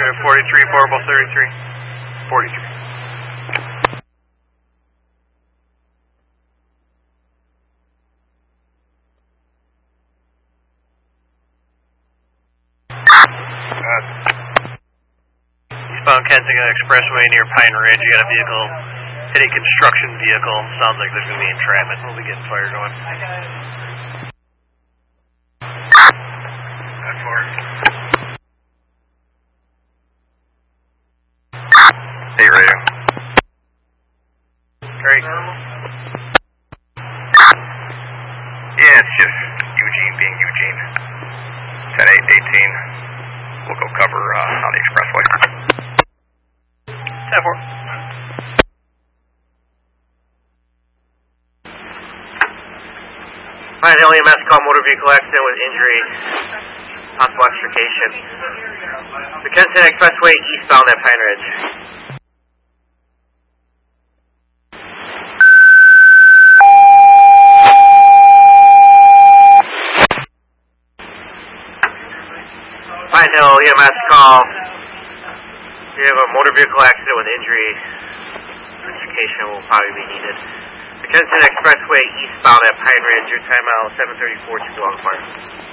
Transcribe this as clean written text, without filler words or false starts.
43, Horrible 33. 43. Eastbound Kensington Expressway near Pine Ridge. You got a vehicle, hit a construction vehicle. Sounds like there's going to be entrapment. We'll be getting fire going. That's for it. Hey, radio. Great. Yeah, it's just Eugene being Eugene. 10-8-18. We'll go cover on the expressway. 10-4. Fine, LEMS call motor vehicle accident with injury. Possible extrication. The Kensington Expressway eastbound at Pine Ridge. Pine Hill, EMS call. We have a motor vehicle accident with injury. Extrication will probably be needed. The Kensington Expressway eastbound at Pine Ridge, your timeout 7:34 to go on fire.